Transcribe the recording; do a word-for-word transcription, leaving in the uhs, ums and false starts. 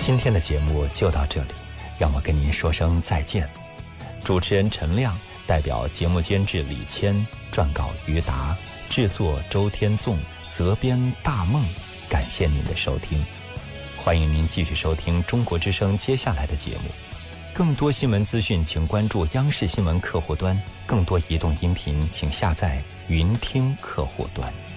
今天的节目就到这里，让我跟您说声再见。主持人陈亮代表节目监制李谦，撰稿于达，制作周天纵，责编大梦，感谢您的收听。欢迎您继续收听中国之声接下来的节目。更多新闻资讯请关注央视新闻客户端，更多移动音频请下载云听客户端。